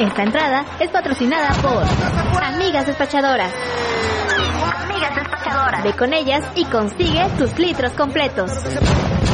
Esta entrada es patrocinada por Amigas Despachadoras. Ve con ellas y consigue tus litros completos.